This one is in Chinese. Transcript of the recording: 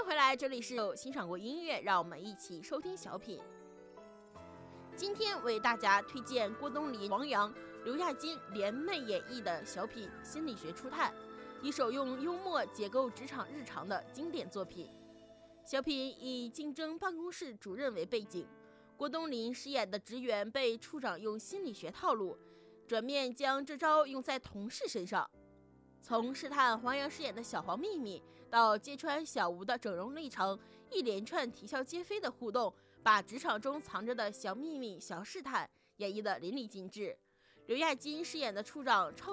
回来，这里是有欣赏过音乐，让我们一起收听小品。今天为大家推荐郭冬临、王阳、刘亚金联袂演绎的小品《心理学初探》，一首用幽默解构职场日常的经典作品。小品以竞争办公室主任为背景，郭冬临饰演的职员被处长用心理学套路，转面将这招用在同事身上。从试探黄洋饰演的小黄秘密，到揭穿小吴的整容历程，一连串啼笑皆非的互动，把职场中藏着的小秘密、小试探演绎得淋漓尽致。刘亚金饰演的处长超